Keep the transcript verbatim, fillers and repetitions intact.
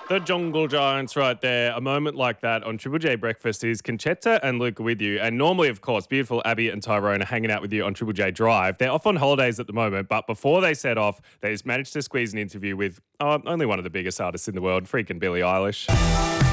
The Jungle Giants right there. A moment like that on Triple J Breakfast is Conchetta and Luke with you. And normally, of course, beautiful Abby and Tyrone are hanging out with you on Triple J Drive. They're off on holidays at the moment, but before they set off, they just managed to squeeze an interview with oh, only one of the biggest artists in the world, freaking Billie Eilish.